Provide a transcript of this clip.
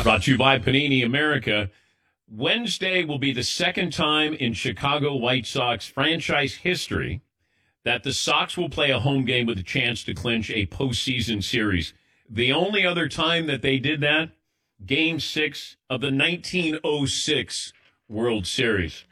Brought to you by Panini America. Wednesday will be the second time in Chicago White Sox franchise history that the Sox will play a home game with a chance to clinch a postseason series. The only other time that they did that, Game 6 of the 1906 World Series.